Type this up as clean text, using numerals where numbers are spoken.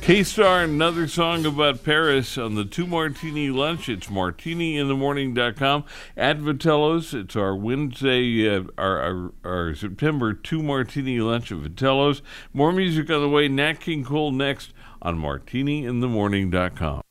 K-Star, another song about Paris on the Two Martini Lunch. It's martiniinthemorning.com. At Vitello's, it's our Wednesday, our September Two Martini Lunch at Vitello's. More music on the way. Nat King Cole next on martiniinthemorning.com.